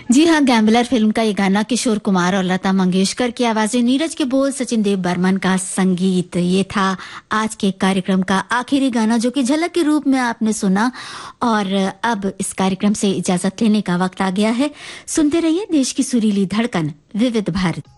जी हाँ, gambler film का ये गाना किशोर कुमार और लता मंगेशकर की आवाजें, नीरज के बोल, सचिन देव बर्मन का संगीत। ये था आज के कार्यक्रम का आखिरी गाना जो कि झलक के रूप में आपने सुना। और अब इस कार्यक्रम से इजाजत लेने का वक्त आ गया है। सुनते रहिए देश की सुरीली धड़कन विविध भारत।